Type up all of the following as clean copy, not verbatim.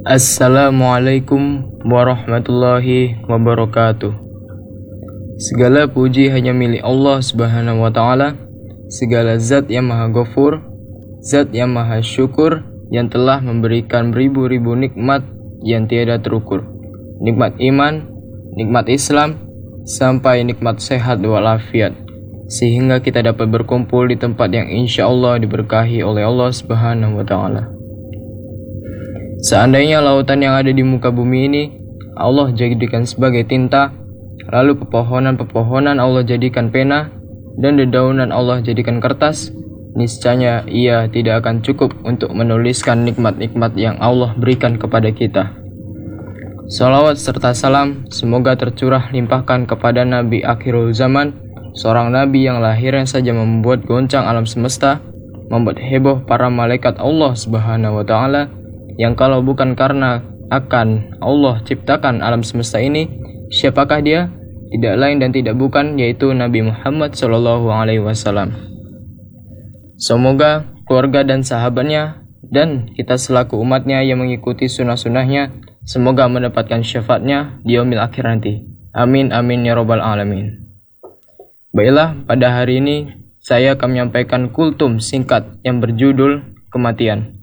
Assalamualaikum warahmatullahi wabarakatuh. Segala puji hanya milik Allah Subhanahu wa Ta'ala. Segala zat yang maha ghafur, zat yang maha syukur, yang telah memberikan beribu-ribu nikmat yang tiada terukur. Nikmat iman, nikmat Islam, sampai nikmat sehat walafiat, sehingga kita dapat berkumpul di tempat yang insya Allah diberkahi oleh Allah Subhanahu wa Ta'ala. Seandainya lautan yang ada di muka bumi ini Allah jadikan sebagai tinta, lalu pepohonan-pepohonan Allah jadikan pena, dan dedaunan Allah jadikan kertas, niscaya ia tidak akan cukup untuk menuliskan nikmat-nikmat yang Allah berikan kepada kita. Salawat serta salam semoga tercurah limpahkan kepada Nabi akhirul zaman, seorang Nabi yang lahirnya saja membuat goncang alam semesta, membuat heboh para malaikat Allah Subhanahu wa Ta'ala, yang kalau bukan karena akan Allah ciptakan alam semesta ini, siapakah dia? Tidak lain dan tidak bukan, yaitu Nabi Muhammad SAW. Semoga keluarga dan sahabatnya dan kita selaku umatnya yang mengikuti sunnah-sunnahnya semoga mendapatkan syafaatnya di yaumil akhir nanti. Amin amin ya robbal alamin. Baiklah, pada hari ini saya akan menyampaikan kultum singkat yang berjudul kematian.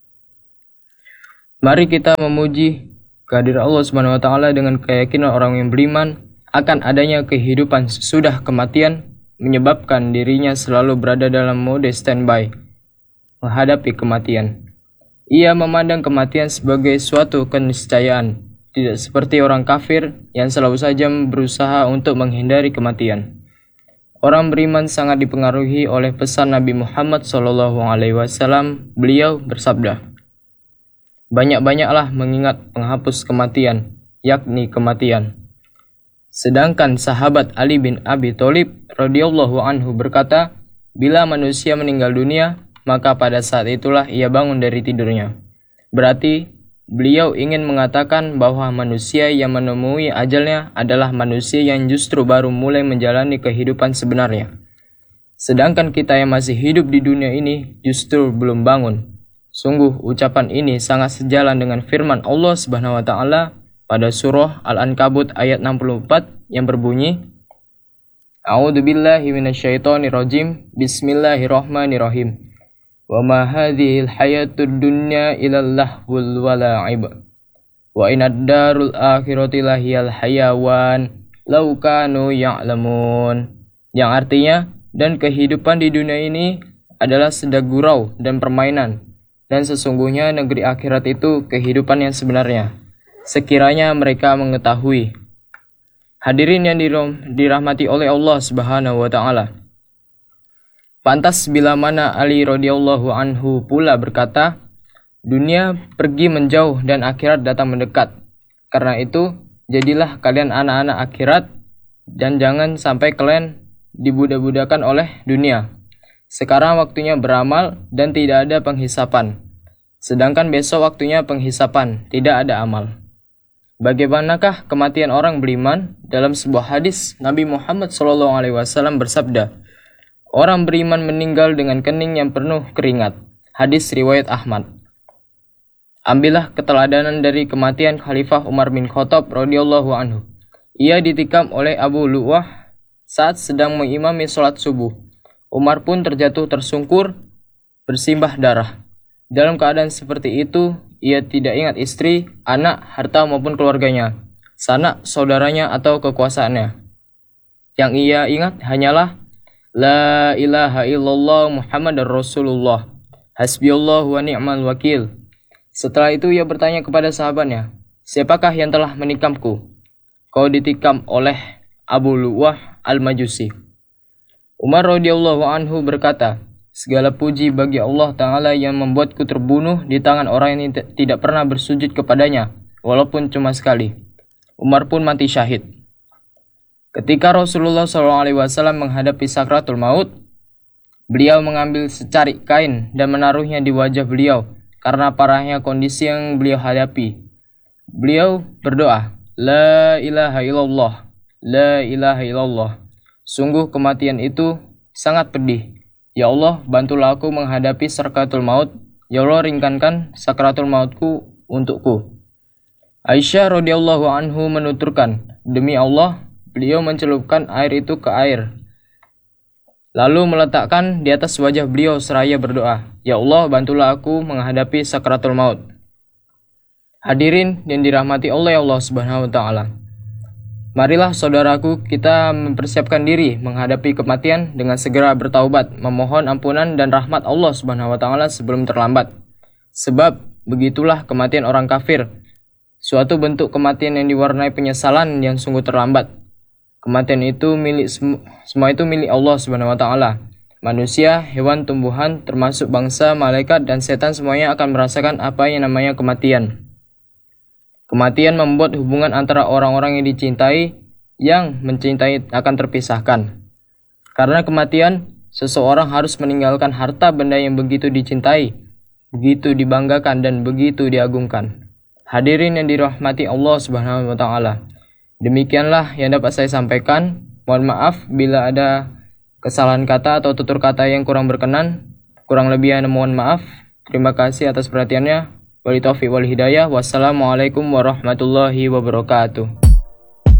Mari kita memuji kehadiran Allah Subhanahu wa Ta'ala dengan keyakinan orang yang beriman akan adanya kehidupan sesudah kematian, menyebabkan dirinya selalu berada dalam mode standby menghadapi kematian. Ia memandang kematian sebagai suatu keniscayaan, tidak seperti orang kafir yang selalu saja berusaha untuk menghindari kematian. Orang beriman sangat dipengaruhi oleh pesan Nabi Muhammad SAW. Beliau bersabda, banyak-banyaklah mengingat penghapus kematian, yakni kematian. Sedangkan sahabat Ali bin Abi Thalib radhiyallahu anhu berkata, bila manusia meninggal dunia, maka pada saat itulah ia bangun dari tidurnya. Berarti beliau ingin mengatakan bahwa manusia yang menemui ajalnya adalah manusia yang justru baru mulai menjalani kehidupan sebenarnya. Sedangkan kita yang masih hidup di dunia ini justru belum bangun. Sungguh ucapan ini sangat sejalan dengan firman Allah Subhanahu wa Ta'ala pada surah Al-Ankabut ayat 64 yang berbunyi, A'udzubillahi minasyaitonirrajim, Bismillahirrahmanirrahim. Wa ma hadhil hayatud dunya illal lahwul wala'ib. Wa inad darul akhirati lahiyal hayawan law kanu ya'lamun. Yang artinya, dan kehidupan di dunia ini adalah sedang gurau dan permainan. Dan sesungguhnya negeri akhirat itu kehidupan yang sebenarnya, sekiranya mereka mengetahui. Hadirin yang dirahmati oleh Allah Subhanahu wa Ta'ala. Pantas bila mana Ali radhiyallahu anhu pula berkata, dunia pergi menjauh dan akhirat datang mendekat. Karena itu, jadilah kalian anak-anak akhirat dan jangan sampai kalian dibudak-budakan oleh dunia. Sekarang waktunya beramal dan tidak ada penghisapan. Sedangkan besok waktunya penghisapan, tidak ada amal. Bagaimanakah kematian orang beriman? Dalam sebuah hadis, Nabi Muhammad SAW bersabda, orang beriman meninggal dengan kening yang penuh keringat. Hadis riwayat Ahmad. Ambillah keteladanan dari kematian Khalifah Umar bin Khattab radhiyallahu anhu. Ia ditikam oleh Abu Lu'wah saat sedang mengimami sholat subuh. Umar pun terjatuh tersungkur, bersimbah darah. Dalam keadaan seperti itu, ia tidak ingat istri, anak, harta maupun keluarganya, sanak saudaranya atau kekuasaannya. Yang ia ingat hanyalah La ilaha illallah Muhammadar Rasulullah, hasbiyallahu wa ni'mal wakil. Setelah itu ia bertanya kepada sahabatnya, siapakah yang telah menikamku? Kau ditikam oleh Abu Lu'wah al-Majusi. Umar radhiyallahu anhu berkata, segala puji bagi Allah Ta'ala yang membuatku terbunuh di tangan orang yang tidak pernah bersujud kepadanya, walaupun cuma sekali. Umar pun mati syahid. Ketika Rasulullah SAW menghadapi sakratul maut, beliau mengambil secarik kain dan menaruhnya di wajah beliau karena parahnya kondisi yang beliau hadapi. Beliau berdoa, La ilaha illallah, La ilaha illallah. Sungguh kematian itu sangat pedih. Ya Allah, bantulah aku menghadapi sakratul maut. Ya Allah, ringankan sakratul mautku untukku. Aisyah radhiyallahu anhu menuturkan, demi Allah, beliau mencelupkan air itu ke air, lalu meletakkan di atas wajah beliau seraya berdoa, "Ya Allah, bantulah aku menghadapi sakaratul maut." Hadirin yang dirahmati oleh Allah Subhanahu wa taala. Marilah saudaraku, kita mempersiapkan diri menghadapi kematian dengan segera bertaubat, memohon ampunan dan rahmat Allah Subhanahu wa taala sebelum terlambat. Sebab begitulah kematian orang kafir, suatu bentuk kematian yang diwarnai penyesalan yang sungguh terlambat. Kematian itu semua itu milik Allah Subhanahu wa taala. Manusia, hewan, tumbuhan, termasuk bangsa, malaikat dan setan semuanya akan merasakan apa yang namanya kematian. Kematian membuat hubungan antara orang-orang yang dicintai, yang mencintai akan terpisahkan. Karena kematian, seseorang harus meninggalkan harta benda yang begitu dicintai, begitu dibanggakan dan begitu diagungkan. Hadirin yang dirahmati Allah Subhanahu wa taala. Demikianlah yang dapat saya sampaikan. Mohon maaf bila ada kesalahan kata atau tutur kata yang kurang berkenan. Kurang lebihnya mohon maaf. Terima kasih atas perhatiannya. Wali taufiq wal hidayah. Wassalamualaikum warahmatullahi wabarakatuh.